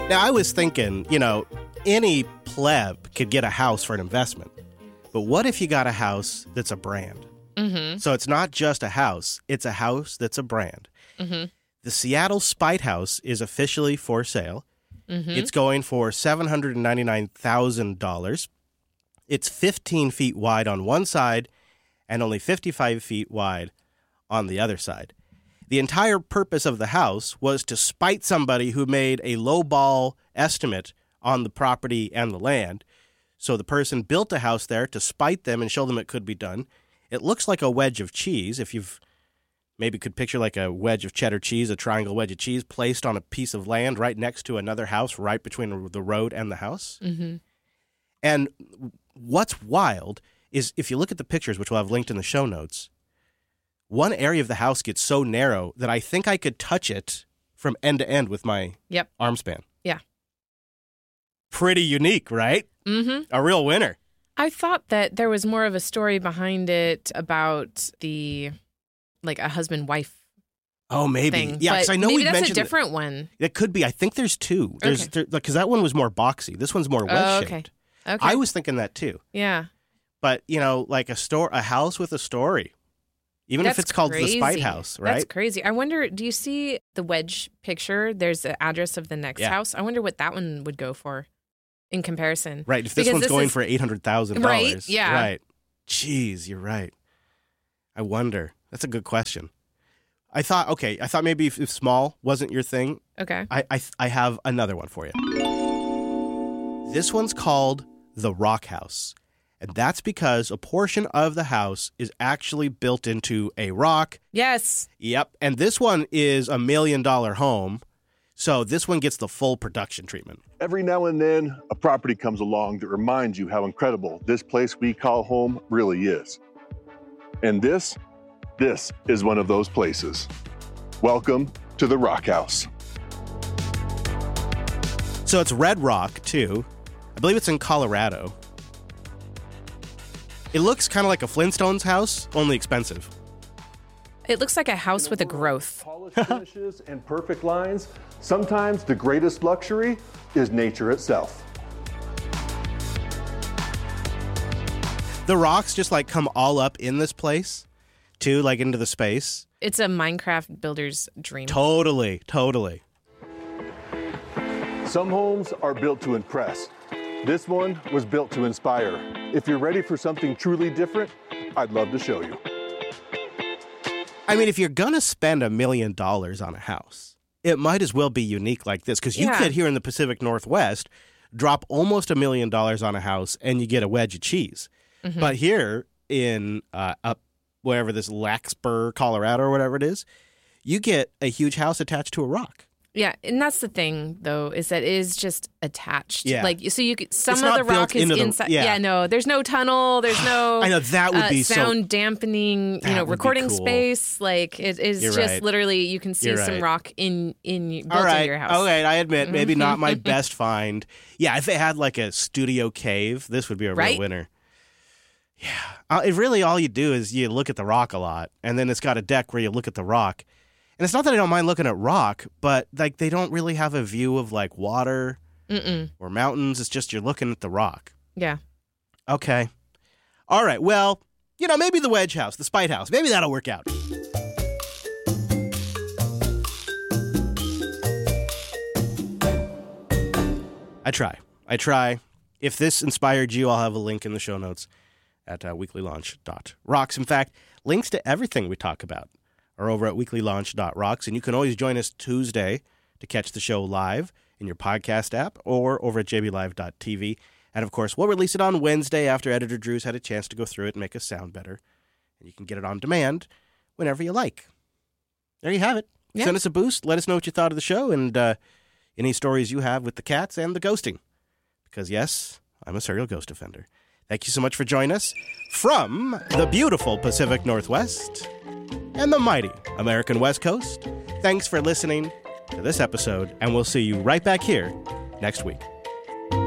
Now, I was thinking, any pleb could get a house for an investment. But what if you got a house that's a brand? Mm-hmm. So it's not just a house. It's a house that's a brand. Mm-hmm. The Seattle Spite House is officially for sale. Mm-hmm. It's going for $799,000. It's 15 feet wide on one side and only 55 feet wide on the other side. The entire purpose of the house was to spite somebody who made a lowball estimate on the property and the land. So the person built a house there to spite them and show them it could be done. It looks like a wedge of cheese. If you've maybe could picture like a wedge of cheddar cheese, a triangle wedge of cheese placed on a piece of land right next to another house right between the road and the house. Mm-hmm. And what's wild is if you look at the pictures, which we'll have linked in the show notes, one area of the house gets so narrow that I think I could touch it from end to end with my arm span. Yeah. Pretty unique, right? Mm-hmm. A real winner. I thought that there was more of a story behind it about a husband-wife Oh, maybe. thing. Yeah, because I know we maybe mentioned that's a different one. It could be. I think there's two. Because that one was more boxy. This one's more wedge-shaped. Okay. I was thinking that too. Yeah. But, like a house with a story. Even if it's called the Spite House, right? That's crazy. I wonder, do you see the wedge picture? There's the address of the next house. I wonder what that one would go for in comparison. Right. If this one's going for $800,000. Right? Yeah. Right. Jeez, you're right. I wonder. That's a good question. I thought maybe if small wasn't your thing. Okay. I have another one for you. This one's called the Rock House. And that's because a portion of the house is actually built into a rock. Yes. Yep. And this one is $1 million home. So this one gets the full production treatment. Every now and then, a property comes along that reminds you how incredible this place we call home really is. And this is one of those places. Welcome to the Rock House. So it's Red Rock, too. I believe it's in Colorado. It looks kind of like a Flintstones house, only expensive. It looks like a house with a growth. Polished finishes and perfect lines. Sometimes the greatest luxury is nature itself. The rocks just come all up in this place, too, into the space. It's a Minecraft builder's dream. Totally. Some homes are built to impress. This one was built to inspire. If you're ready for something truly different, I'd love to show you. I mean, if you're going to spend $1 million on a house, it might as well be unique like this, because you could, here in the Pacific Northwest, drop almost $1 million on a house and you get a wedge of cheese. Mm-hmm. But here in up wherever this Larkspur, Colorado or whatever it is, you get a huge house attached to a rock. Yeah, and that's the thing, though, is that it is just attached. Yeah. So you could, some of the rock is inside. No, there's no tunnel. There's no I know, that would be sound dampening, recording cool. space. It is You're just right. literally, you can see some rock built into your house. All right, I admit, maybe not my best find. Yeah, if it had a studio cave, this would be a real winner. Yeah. Really, all you do is you look at the rock a lot, and then it's got a deck where you look at the rock. And it's not that I don't mind looking at rock, but they don't really have a view of water or mountains. It's just you're looking at the rock. Yeah. Okay. All right. Well, maybe the Wedge House, the Spite House, maybe that'll work out. I try. If this inspired you, I'll have a link in the show notes at weeklylaunch.rocks. In fact, links to everything we talk about are over at weeklylaunch.rocks, and you can always join us Tuesday to catch the show live in your podcast app or over at jblive.tv. And, of course, we'll release it on Wednesday after Editor Drew's had a chance to go through it and make us sound better. And you can get it on demand whenever you like. There you have it. Yeah. Send us a boost. Let us know what you thought of the show and any stories you have with the cats and the ghosting. Because, yes, I'm a serial ghost offender. Thank you so much for joining us from the beautiful Pacific Northwest and the mighty American West Coast. Thanks for listening to this episode, and we'll see you right back here next week.